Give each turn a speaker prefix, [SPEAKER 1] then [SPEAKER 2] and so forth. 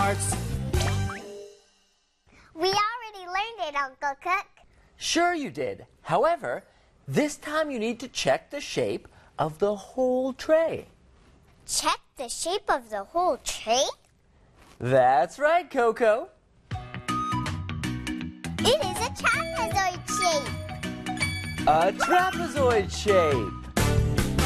[SPEAKER 1] parts.
[SPEAKER 2] We already learned it, Uncle Cook.
[SPEAKER 3] Sure you did. However, this time you need to check the shape of the whole tray.
[SPEAKER 2] Check the shape of the whole tray?
[SPEAKER 3] That's right, Coco.
[SPEAKER 2] It is a trapezoid shape.
[SPEAKER 3] A trapezoid shape.